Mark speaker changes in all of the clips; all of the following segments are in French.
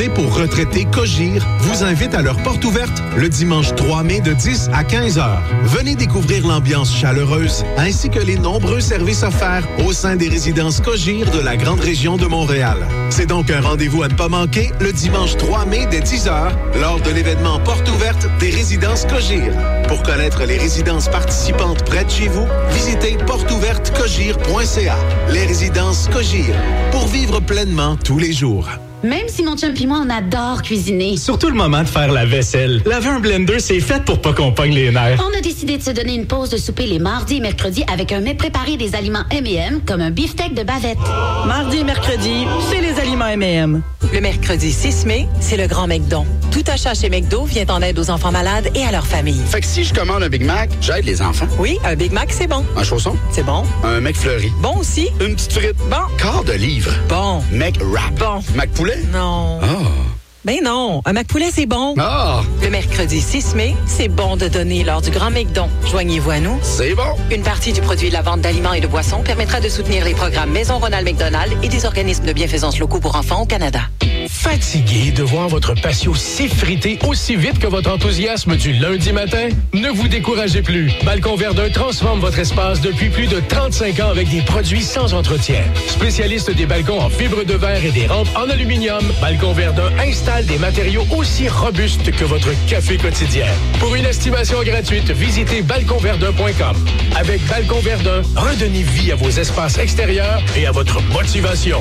Speaker 1: privée pour retraités Cogir vous invite à leur porte ouverte le dimanche 3 mai de 10 à 15 heures. Venez découvrir l'ambiance chaleureuse ainsi que les nombreux services offerts au sein des résidences Cogir de la grande région de Montréal. C'est donc un rendez-vous à ne pas manquer le dimanche 3 mai dès 10 heures lors de l'événement porte ouverte des résidences Cogir. Pour connaître les résidences participantes près de chez vous, visitez porteouvertecogir.ca. Les résidences Cogir, pour vivre pleinement tous les jours.
Speaker 2: Même si mon chum pis moi, on adore cuisiner.
Speaker 3: Surtout le moment de faire la vaisselle. Laver un blender, c'est fait pour pas qu'on pogne les nerfs.
Speaker 2: On a décidé de se donner une pause de souper les mardis et mercredis avec un mets préparé des aliments M&M comme un beefsteak de bavette.
Speaker 4: Mardi et mercredi, c'est les aliments M&M.
Speaker 5: Le mercredi 6 mai, c'est le Grand McDon. Tout achat chez McDo vient en aide aux enfants malades et à leur famille.
Speaker 6: Fait que si je commande un Big Mac, j'aide les enfants.
Speaker 5: Oui, un Big Mac, c'est bon.
Speaker 6: Un chausson?
Speaker 5: C'est bon.
Speaker 6: Un McFlurry?
Speaker 5: Bon aussi.
Speaker 6: Une petite frite?
Speaker 5: Bon.
Speaker 6: Quart de livre?
Speaker 5: Bon.
Speaker 6: McWrap?
Speaker 5: Bon.
Speaker 6: McPoulet?
Speaker 5: Non.
Speaker 6: Ah.
Speaker 5: Ben non, un McPoulet, c'est bon.
Speaker 6: Ah!
Speaker 5: Le mercredi 6 mai, c'est bon de donner lors du Grand McDon. Joignez-vous à nous.
Speaker 6: C'est bon.
Speaker 5: Une partie du produit de la vente d'aliments et de boissons permettra de soutenir les programmes Maison Ronald McDonald et des organismes de bienfaisance locaux pour enfants au Canada.
Speaker 7: Fatigué de voir votre patio s'effriter aussi vite que votre enthousiasme du lundi matin? Ne vous découragez plus. Balcon Verdun transforme votre espace depuis plus de 35 ans avec des produits sans entretien. Spécialiste des balcons en fibre de verre et des rampes en aluminium, Balcon Verdun installe des matériaux aussi robustes que votre café quotidien. Pour une estimation gratuite, visitez balconverdun.com. Avec Balcon Verdun, redonnez vie à vos espaces extérieurs et à votre motivation.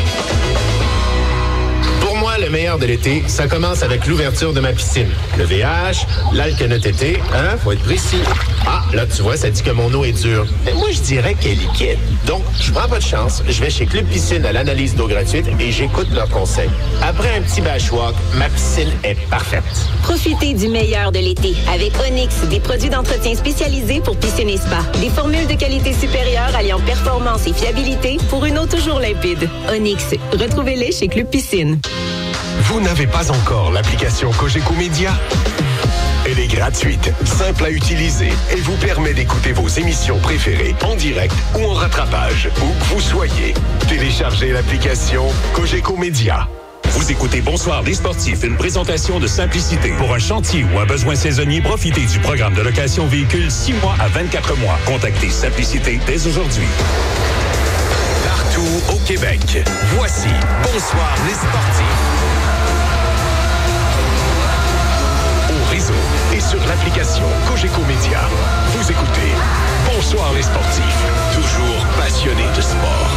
Speaker 8: Pour moi, le meilleur de l'été, ça commence avec l'ouverture de ma piscine. Le VH, l'Alkenote été, hein, faut être précis. Ah, là, tu vois, ça dit que mon eau est dure. Mais moi, je dirais qu'elle est liquide. Donc, je prends pas de chance, je vais chez Club Piscine à l'analyse d'eau gratuite et j'écoute leurs conseils. Après un petit bashwalk, ma piscine est parfaite.
Speaker 9: Profitez du meilleur de l'été avec Onyx, des produits d'entretien spécialisés pour piscine et spa. Des formules de qualité supérieure alliant performance et fiabilité pour une eau toujours limpide. Onyx, retrouvez-les chez Club Piscine.
Speaker 10: Vous n'avez pas encore l'application Cogeco Média? Elle est gratuite, simple à utiliser et vous permet d'écouter vos émissions préférées en direct ou en rattrapage, où que vous soyez. Téléchargez l'application Cogeco Média.
Speaker 11: Vous écoutez Bonsoir les sportifs, une présentation de Simplicité. Pour un chantier ou un besoin saisonnier, profitez du programme de location véhicule 6 mois à 24 mois. Contactez Simplicité dès aujourd'hui.
Speaker 10: Partout au Québec, voici Bonsoir les sportifs. Au réseau et sur l'application Cogeco Média, vous écoutez Bonsoir les sportifs, toujours passionnés de sport.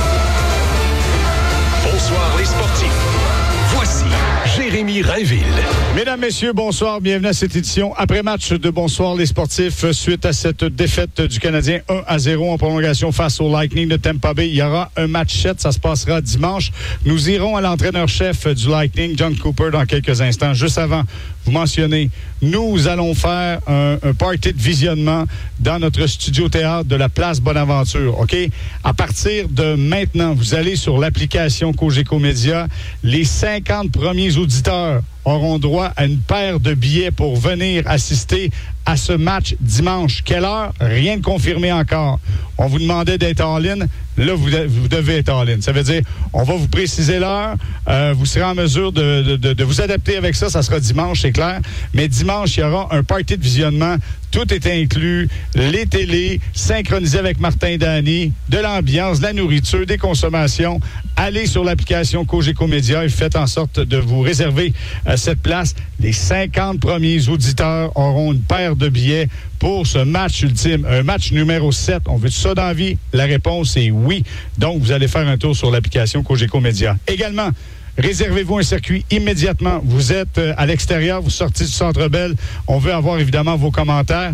Speaker 10: Bonsoir les sportifs. Voici Jérémy Rainville.
Speaker 12: Mesdames, Messieurs, bonsoir. Bienvenue à cette édition après-match de Bonsoir les sportifs. Suite à cette défaite du Canadien 1-0 en prolongation face au Lightning de Tampa Bay, il y aura un match 7. Ça se passera dimanche. Nous irons à l'entraîneur-chef du Lightning, John Cooper, dans quelques instants. Juste avant, vous mentionnez, nous allons faire un party de visionnement dans notre studio théâtre de la Place Bonaventure. OK? À partir de maintenant, vous allez sur l'application Cogeco Média. Les 50 premiers auditeurs auront droit à une paire de billets pour venir assister à ce match dimanche. Quelle heure? Rien de confirmé encore. On vous demandait d'être en ligne. Là, vous devez être en ligne. Ça veut dire, on va vous préciser l'heure. Vous serez en mesure de vous adapter avec ça. Ça sera dimanche, c'est clair. Mais dimanche, il y aura un party de visionnement. Tout est inclus. Les télés, synchronisées avec Martin Dany, de l'ambiance, de la nourriture, des consommations. Allez sur l'application Cogeco Média et faites en sorte de vous réserver cette place. Les 50 premiers auditeurs auront une paire de billets pour ce match ultime, un match numéro 7. On veut ça dans la vie? La réponse est oui. Donc, vous allez faire un tour sur l'application Cogeco Média. Également, réservez-vous un circuit immédiatement. Vous êtes à l'extérieur, vous sortez du Centre Bell. On veut avoir évidemment vos commentaires.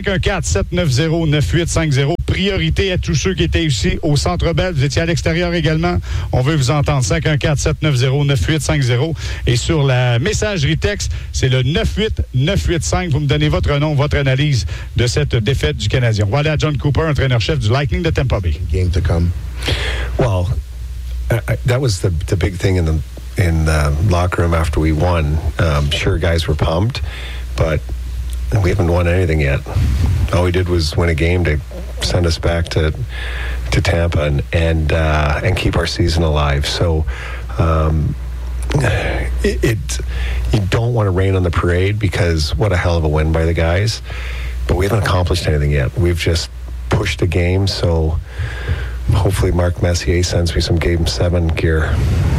Speaker 12: 514-790-9850. Priorité à tous ceux qui étaient ici au Centre Bell. Vous étiez à l'extérieur également. On veut vous entendre. 514-790-9850. Et sur la messagerie texte, c'est le 98985. Vous me donnez votre nom, votre analyse de cette défaite du Canadien. On va aller à John Cooper, entraîneur-chef du Lightning de Tampa Bay.
Speaker 13: Game to come. Well, that was the big thing in the locker room after we won. Sure, guys were pumped, but we haven't won anything yet. All we did was win a game to send us back to Tampa and keep our season alive. So you don't want to rain on the parade because what a hell of a win by the guys. But we haven't accomplished anything yet. We've just pushed the game, so hopefully Mark Messier sends me some Game 7 gear.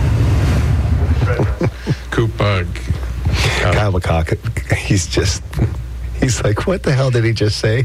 Speaker 13: Kyle McCock, he's like, what the hell did he just say?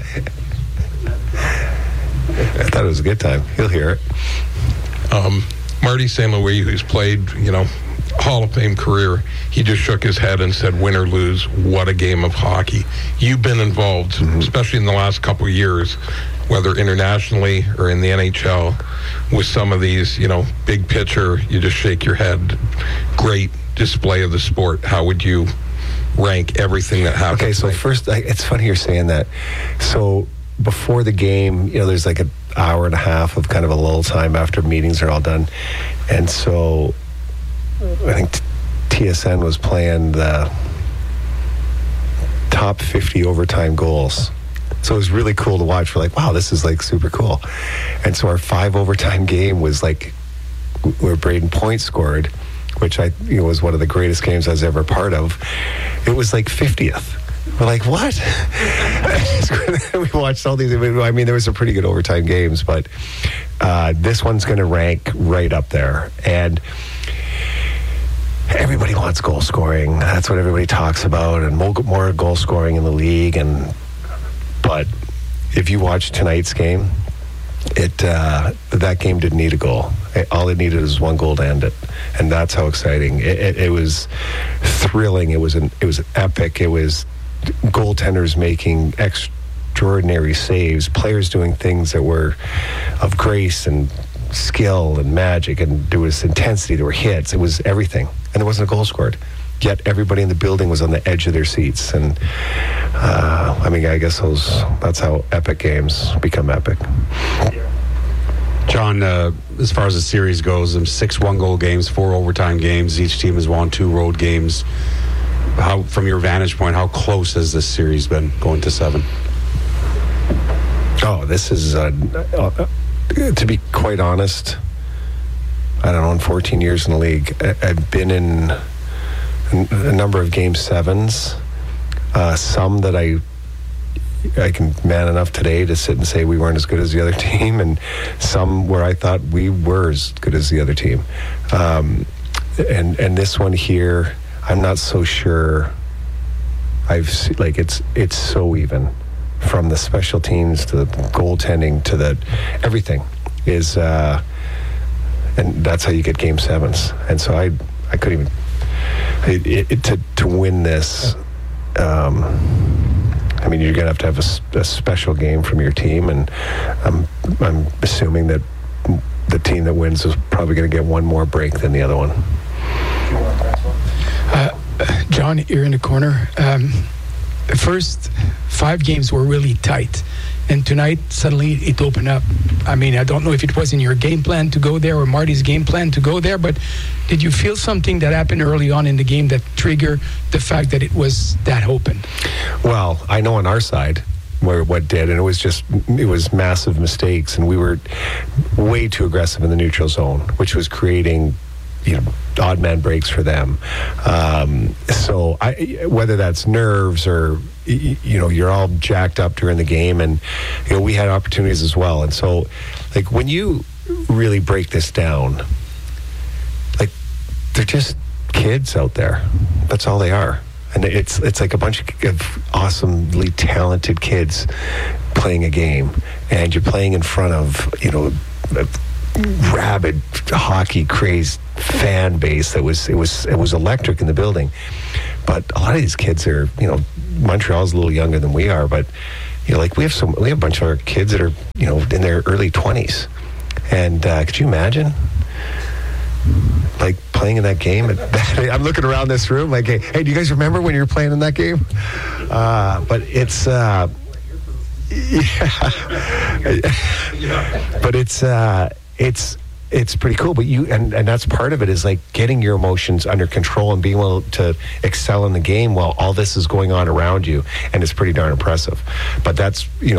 Speaker 13: I thought it was a good time. He'll hear it.
Speaker 14: Marty St. Louis, who's played, Hall of Fame career, he just shook his head and said, win or lose, what a game of hockey. You've been involved, especially in the last couple of years, whether internationally or in the NHL, with some of these, big picture, you just shake your head. Great display of the sport. How would you rank everything that happened?
Speaker 13: Okay, so first, it's funny you're saying that. So before the game, there's like an hour and a half of kind of a lull time after meetings are all done. And so I think TSN was playing the top 50 overtime goals. So it was really cool to watch. We're like, wow, this is like super cool. And so our 5 overtime game was like where Braden Point scored, which was one of the greatest games I was ever a part of. It was like 50th. We're like, what? We watched all these. I mean, there was some pretty good overtime games, but this one's going to rank right up there. And everybody wants goal scoring. That's what everybody talks about, and more goal scoring in the league. But if you watch tonight's game, that game didn't need a goal. All it needed was one goal to end it, and that's how exciting it was. Thrilling. It was epic. It was goaltenders making extraordinary saves, players doing things that were of grace and skill and magic, and there was intensity, there were hits, it was everything, and there wasn't a goal scored. Yet everybody in the building was on the edge of their seats, and I guess that's how epic games become epic.
Speaker 15: John, as far as the series goes, 6 one-goal games, 4 overtime games. Each team has won 2 road games. From your vantage point, how close has this series been going to 7?
Speaker 13: Oh, this is, to be quite honest, I don't know, in 14 years in the league, I've been in a number of Game 7s, some that I can man enough today to sit and say we weren't as good as the other team, and some where I thought we were as good as the other team. And this one here, I'm not so sure. It's so even, from the special teams to the goaltending to the everything is, and that's how you get Game 7s. And so I couldn't even to win this. You're going to have a special game from your team, and I'm assuming that the team that wins is probably going to get one more break than the other one.
Speaker 16: John, you're in the corner. The first 5 games were really tight, and tonight suddenly it opened up. I don't know if it was in your game plan to go there or Marty's game plan to go there, but did you feel something that happened early on in the game that triggered the fact that it was that open?
Speaker 13: Well, I know on our side what did, and it was massive mistakes, and we were way too aggressive in the neutral zone, which was creating odd man breaks for them. So whether that's nerves or you're all jacked up during the game, and we had opportunities as well. And so when you really break this down, they're just kids out there. That's all they are. And it's like a bunch of awesomely talented kids playing a game, and you're playing in front of rabid hockey crazed fan base it was electric in the building. But a lot of these kids are, Montreal's a little younger than we are, but we have a bunch of our kids that are in their early 20s, and could you imagine playing in that game? I'm looking around this room hey, do you guys remember when you were playing in that game? But it's but it's pretty cool. But and that's part of it, is getting your emotions under control and being able to excel in the game while all this is going on around you, and it's pretty darn impressive. But that's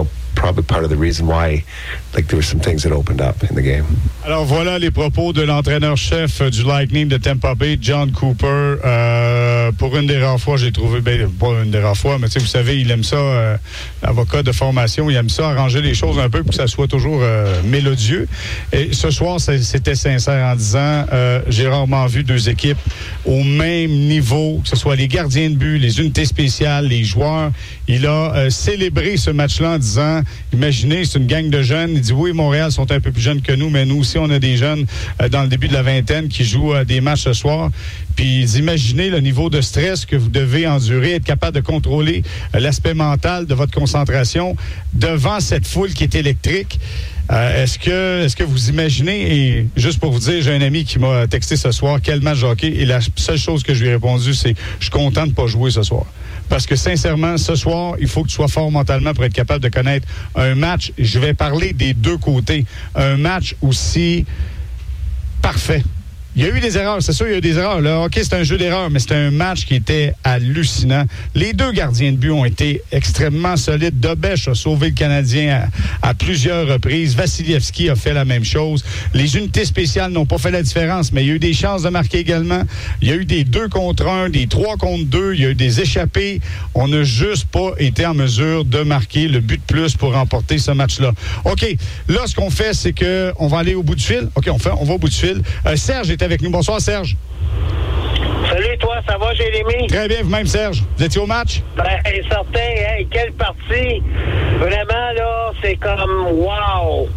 Speaker 13: probably part of the reason why, like, there were some things that opened up in the game.
Speaker 12: Alors voilà les propos de l'entraîneur-chef du Lightning de Tampa Bay, John Cooper. Pour une des rares fois, j'ai trouvé, pas une des rares fois, mais vous savez, il aime ça, avocat de formation, il aime ça arranger les choses un peu pour que ça soit toujours mélodieux. Et ce soir, c'était sincère en disant, j'ai rarement vu deux équipes au même niveau, que ce soit les gardiens de but, les unités spéciales, les joueurs. Il a célébré ce match-là en disant, imaginez, c'est une gang de jeunes. Il dit, oui, Montréal sont un peu plus jeunes que nous, mais nous aussi, on a des jeunes dans le début de la vingtaine qui jouent des matchs ce soir. Puis imaginez le niveau de stress que vous devez endurer, être capable de contrôler l'aspect mental de votre concentration devant cette foule qui est électrique. Est-ce que vous imaginez, et juste pour vous dire, j'ai un ami qui m'a texté ce soir, quel match de hockey, et la seule chose que je lui ai répondu, c'est je suis content de ne pas jouer ce soir. Parce que sincèrement, ce soir, il faut que tu sois fort mentalement pour être capable de connaître un match. Je vais parler des deux côtés. Un match aussi parfait. Il y a eu des erreurs, c'est sûr, il y a eu des erreurs. Le hockey, c'est un jeu d'erreurs, mais c'était un match qui était hallucinant. Les deux gardiens de but ont été extrêmement solides. Dobech a sauvé le Canadien à plusieurs reprises. Vasilevski a fait la même chose. Les unités spéciales n'ont pas fait la différence, mais il y a eu des chances de marquer également. Il y a eu des 2 contre 1, des 3 contre 2. Il y a eu des échappées. On n'a juste pas été en mesure de marquer le but de plus pour remporter ce match-là. OK, là, ce qu'on fait, c'est qu'on va aller au bout du fil. OK, on va au bout du fil. Serge est avec nous. Bonsoir, Serge.
Speaker 17: Salut, toi, ça va, Jérémy?
Speaker 12: Très bien, vous-même, Serge. Vous étiez au match?
Speaker 17: Ben, certain. Hey, quelle partie! Vraiment, là, c'est comme wow!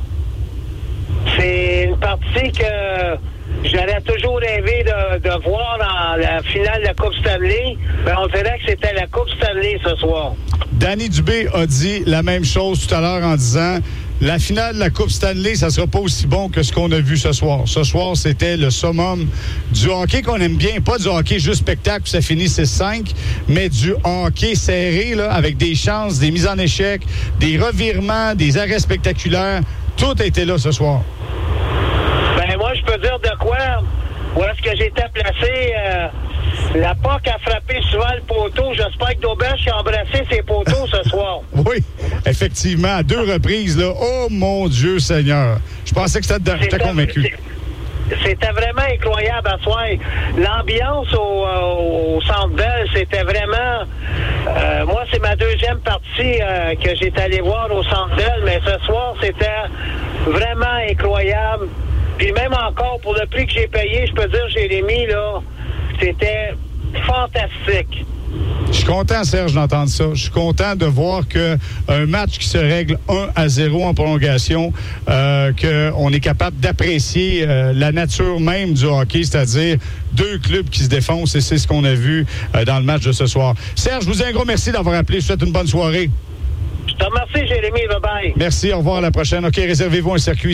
Speaker 17: C'est une partie que j'aurais toujours rêvé de voir dans la finale de la Coupe Stanley. Ben, on dirait que c'était la Coupe Stanley ce soir.
Speaker 12: Danny Dubé a dit la même chose tout à l'heure en disant la finale de la Coupe Stanley, ça sera pas aussi bon que ce qu'on a vu ce soir. Ce soir, c'était le summum du hockey qu'on aime bien. Pas du hockey juste spectacle, ça finit 6-5, mais du hockey serré, là, avec des chances, des mises en échec, des revirements, des arrêts spectaculaires. Tout a été là ce soir.
Speaker 17: Ben, moi, je peux dire de quoi? Où est-ce que j'étais placé? La POC a frappé souvent le poteau. J'espère que Dobech a embrassé ses poteaux ce soir.
Speaker 12: Oui, effectivement, à 2 reprises, là. Oh, mon Dieu Seigneur! Je pensais que c'était dedans. J'étais convaincu.
Speaker 17: C'était vraiment incroyable à soir. L'ambiance au Centre Bell, c'était vraiment... moi, c'est ma deuxième partie que j'étais allé voir au Centre Bell, mais ce soir, c'était vraiment incroyable. Puis même encore, pour le prix que j'ai payé, je peux dire, Jérémy, là, c'était fantastique.
Speaker 12: Je suis content, Serge, d'entendre ça. Je suis content de voir qu'un match qui se règle 1-0 en prolongation, qu'on est capable d'apprécier la nature même du hockey, c'est-à-dire 2 clubs qui se défoncent, et c'est ce qu'on a vu dans le match de ce soir. Serge, je vous dis un gros merci d'avoir appelé. Je vous souhaite une bonne soirée.
Speaker 17: Je te remercie, Jérémy. Bye-bye.
Speaker 12: Merci. Au revoir à la prochaine. OK, réservez-vous un circuit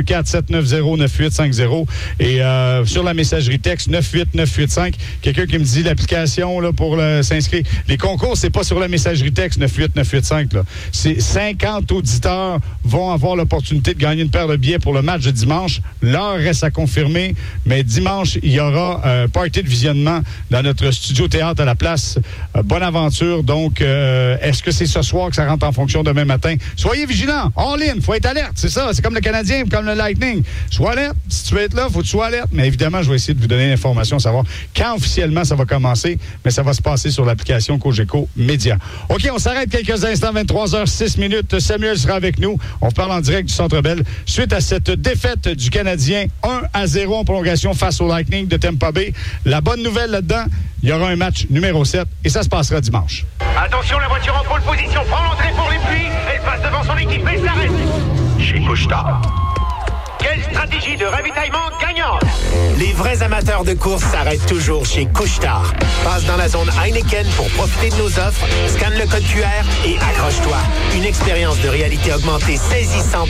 Speaker 12: 514-790-9850. Et sur la messagerie texte 98985, quelqu'un qui me dit l'application là, pour s'inscrire. Les concours, c'est pas sur la messagerie texte 98985. Là. C'est 50 auditeurs vont avoir l'opportunité de gagner une paire de billets pour le match de dimanche. L'heure reste à confirmer, mais dimanche, il y aura un party de visionnement dans notre studio théâtre à la place Bonaventure. Donc, est-ce que c'est ce soir que ça rentre en fonction demain matin? Soyez vigilants, all-in, faut être alerte, c'est ça, c'est comme le Canadien, comme le Lightning. Sois alerte, si tu veux être là, faut que tu sois alerte, mais évidemment, je vais essayer de vous donner l'information, savoir quand officiellement ça va commencer, mais ça va se passer sur l'application Cogeco Média. OK, on s'arrête quelques instants, 23h06. Samuel sera avec nous, on parle en direct du Centre Bell, suite à cette défaite du Canadien 1-0 en prolongation face au Lightning de Tampa Bay. La bonne nouvelle là-dedans, il y aura un match numéro 7 et ça se passera dimanche.
Speaker 18: Attention, la voiture en pole position prend l'entrée pour les pluies. Elle passe devant son équipe et s'arrête. Chez Couche-Tard. Quelle stratégie de ravitaillement gagnante!
Speaker 8: Les vrais amateurs de course s'arrêtent toujours chez Couche-Tard. Passe dans la zone Heineken pour profiter de nos offres, scanne le code QR et accroche-toi. Une expérience de réalité augmentée saisissante